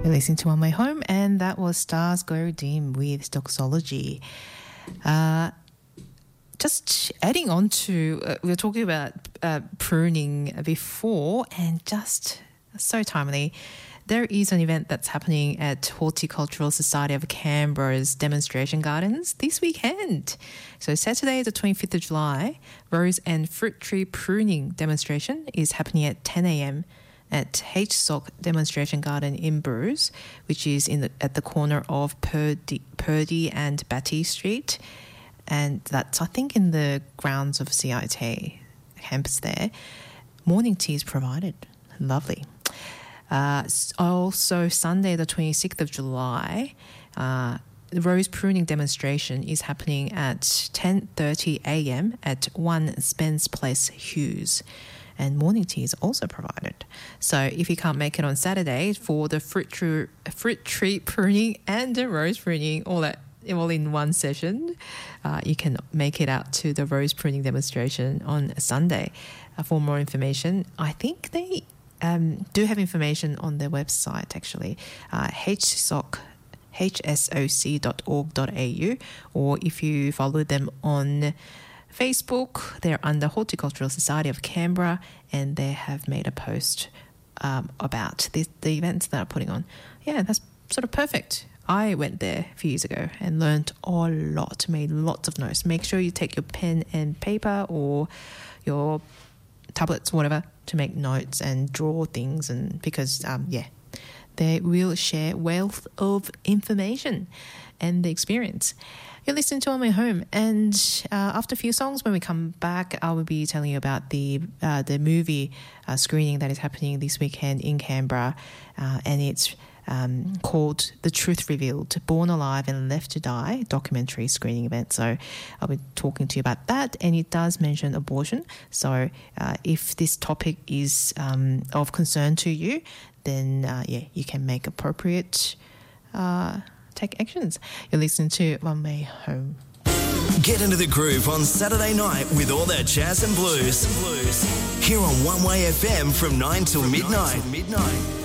You're listening to On My Home, and that was Stars Go Dim with Doxology. Just adding on to, we were talking about pruning before, and just so timely. There is an event that's happening at Horticultural Society of Canberra's demonstration gardens this weekend. So Saturday, the 25th of July, rose and fruit tree pruning demonstration is happening at 10 a.m. at HSOC Demonstration Garden in Bruce, which is at the corner of Purdy and Batty Street. And that's, I think, in the grounds of CIT campus there. Morning tea is provided. Lovely. Also, Sunday, the 26th of July, the rose pruning demonstration is happening at 10:30 a.m. at 1 Spence Place, Hughes. And morning tea is also provided. So if you can't make it on Saturday for the fruit tree pruning and the rose pruning, all in one session, you can make it out to the rose pruning demonstration on Sunday. For more information, I think they do have information on their website, actually, hsoc.org.au, or if you follow them on Facebook, they're under Horticultural Society of Canberra, and they have made a post about the events that are putting on. Yeah, that's sort of perfect. I went there a few years ago and learned a lot, made lots of notes. Make sure you take your pen and paper or your tablets, whatever, to make notes and draw things, and because, they will share wealth of information and the experience. You're listening to On My Home, and after a few songs, when we come back, I will be telling you about the movie screening that is happening this weekend in Canberra, and it's called The Truth Revealed, Born Alive and Left to Die documentary screening event. So I'll be talking to you about that, and it does mention abortion. So if this topic is of concern to you, then you can make appropriate take actions. You're listening to On My Home. Get into the groove on Saturday night with all that jazz and blues. Here on One Way FM from 9 till midnight.